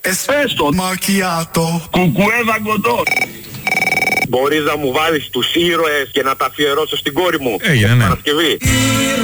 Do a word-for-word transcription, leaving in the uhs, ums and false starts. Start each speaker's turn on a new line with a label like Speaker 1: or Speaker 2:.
Speaker 1: Εσπέστο μακιάτο.
Speaker 2: Κουκουέ δαγκωτό.
Speaker 3: Μπορείς να μου βάλεις τους ήρωες και να τα αφιερώσω στην κόρη μου.
Speaker 4: Έγινε, ναι.
Speaker 3: Παρασκευή.